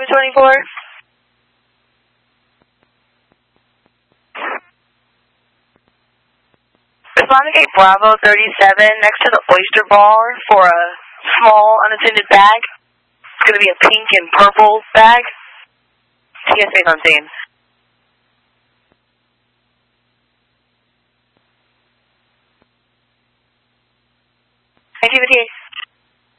24. Responding to Bravo 37 next to the Oyster Bar for a small unattended bag. It's going to be a pink and purple bag. TSA on scene. Activity.